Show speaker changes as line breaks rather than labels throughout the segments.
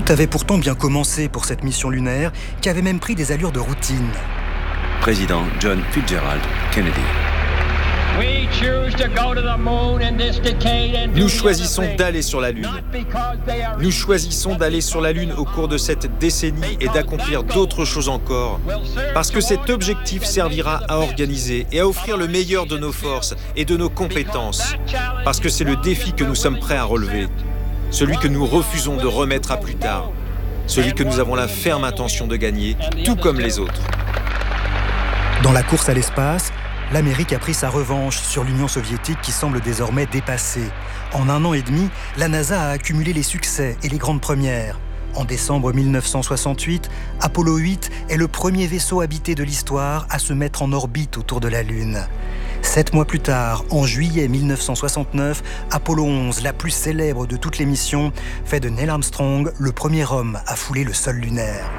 avait pourtant bien commencé pour cette mission lunaire, qui avait même pris des allures de routine.
Président John Fitzgerald Kennedy.
Nous choisissons d'aller sur la Lune. Nous choisissons d'aller sur la Lune au cours de cette décennie et d'accomplir d'autres choses encore. Parce que cet objectif servira à organiser et à offrir le meilleur de nos forces et de nos compétences. Parce que c'est le défi que nous sommes prêts à relever. Celui que nous refusons de remettre à plus tard. Celui que nous avons la ferme intention de gagner, tout comme les autres.
Dans la course à l'espace, l'Amérique a pris sa revanche sur l'Union soviétique qui semble désormais dépassée. En 1 an et demi, la NASA a accumulé les succès et les grandes premières. En décembre 1968, Apollo 8 est le premier vaisseau habité de l'histoire à se mettre en orbite autour de la Lune. 7 mois plus tard, en juillet 1969, Apollo 11, la plus célèbre de toutes les missions, fait de Neil Armstrong le premier homme à fouler le sol lunaire.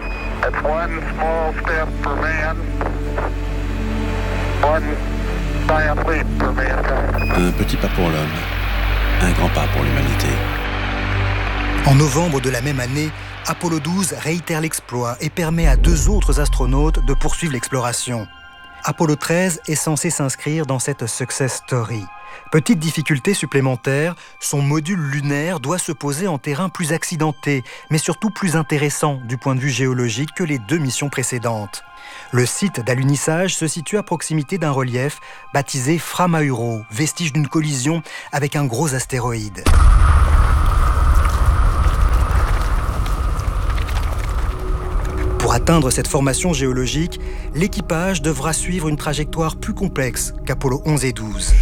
Un petit pas pour l'homme, un grand pas pour l'humanité.
En novembre de la même année, Apollo 12 réitère l'exploit et permet à 2 autres astronautes de poursuivre l'exploration. Apollo 13 est censé s'inscrire dans cette success story. Petite difficulté supplémentaire, son module lunaire doit se poser en terrain plus accidenté, mais surtout plus intéressant du point de vue géologique que les 2 missions précédentes. Le site d'alunissage se situe à proximité d'un relief baptisé Fra Mauro, vestige d'une collision avec un gros astéroïde. Pour atteindre cette formation géologique, l'équipage devra suivre une trajectoire plus complexe qu'Apollo 11 et 12.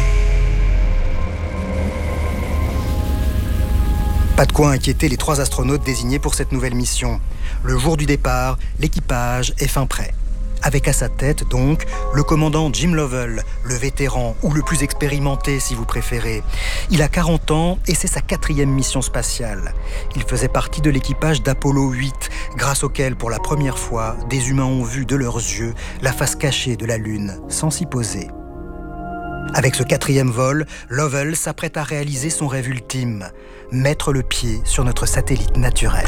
Pas de quoi inquiéter les 3 astronautes désignés pour cette nouvelle mission. Le jour du départ, l'équipage est fin prêt. Avec à sa tête, donc, le commandant Jim Lovell, le vétéran, ou le plus expérimenté si vous préférez. Il a 40 ans et c'est sa 4e mission spatiale. Il faisait partie de l'équipage d'Apollo 8, grâce auquel, pour la première fois, des humains ont vu de leurs yeux la face cachée de la Lune, sans s'y poser. Avec ce 4e vol, Lovell s'apprête à réaliser son rêve ultime, mettre le pied sur notre satellite naturel.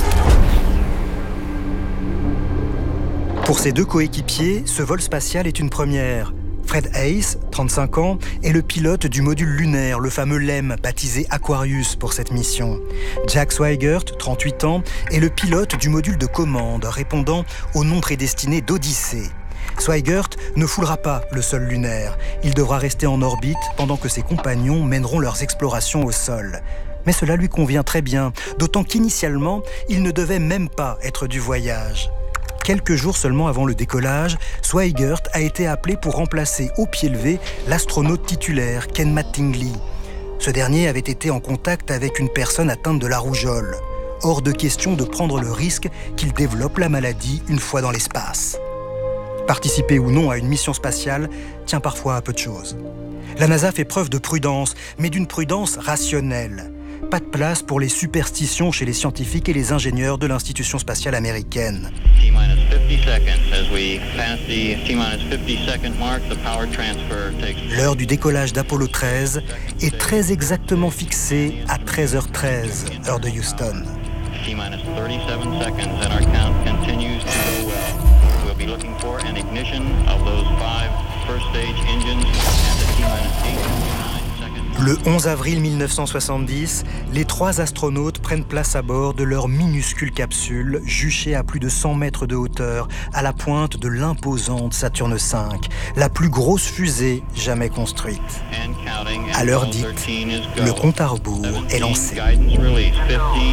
Pour ses 2 coéquipiers, ce vol spatial est une première. Fred Haise, 35 ans, est le pilote du module lunaire, le fameux LEM, baptisé Aquarius pour cette mission. Jack Swigert, 38 ans, est le pilote du module de commande, répondant au nom prédestiné d'Odyssée. Swigert ne foulera pas le sol lunaire. Il devra rester en orbite pendant que ses compagnons mèneront leurs explorations au sol. Mais cela lui convient très bien, d'autant qu'initialement, il ne devait même pas être du voyage. Quelques jours seulement avant le décollage, Swigert a été appelé pour remplacer au pied levé l'astronaute titulaire Ken Mattingly. Ce dernier avait été en contact avec une personne atteinte de la rougeole. Hors de question de prendre le risque qu'il développe la maladie une fois dans l'espace. Participer ou non à une mission spatiale tient parfois à peu de choses. La NASA fait preuve de prudence, mais d'une prudence rationnelle. Pas de place pour les superstitions chez les scientifiques et les ingénieurs de l'institution spatiale américaine. L'heure du décollage d'Apollo 13 est très exactement fixée à 13h13, heure de Houston. Le 11 avril 1970, les 3 astronautes prennent place à bord de leur minuscule capsule, juchée à plus de 100 mètres de hauteur, à la pointe de l'imposante Saturne V, la plus grosse fusée jamais construite. À l'heure dite, le compte à rebours est lancé.